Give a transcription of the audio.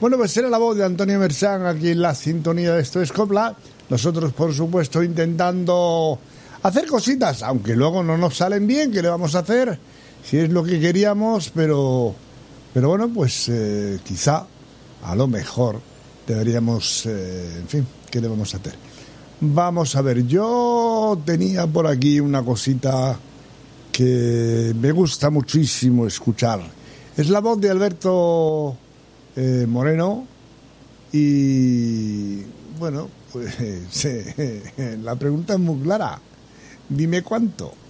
Bueno, pues era la voz de Antonio Mersán aquí en la sintonía de Esto es Copla. Nosotros, por supuesto, intentando hacer cositas, aunque luego no nos salen bien, ¿qué le vamos a hacer? Si es lo que queríamos, pero bueno, pues quizá, a lo mejor, deberíamos, en fin, ¿qué le vamos a hacer? Vamos a ver, yo tenía por aquí una cosita que me gusta muchísimo escuchar. Es la voz de Alberto Moreno y, bueno, pues la pregunta es muy clara. Dime cuánto.